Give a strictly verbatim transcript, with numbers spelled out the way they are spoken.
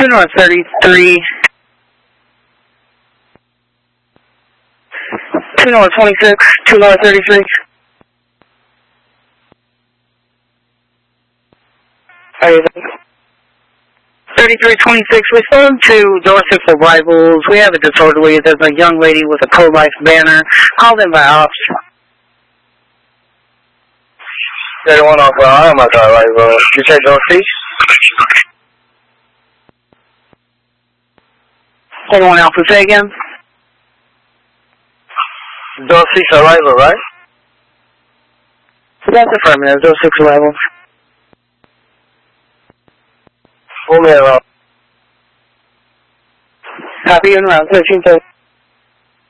two North thirty-three. two North twenty-six, two North thirty-three. thirty-three twenty-six, respond to Dorset for rivals. We have a disorderly. There's a young lady with a pro-life banner. Call them by ops. thirty-one off, uh, I'm not right, bro. You said Dorset? thirty-one Alpha, say again. Dorset's arrival, right? That's affirmative. Dorset arrival. Hold me around. Copy and around thirteen thirty.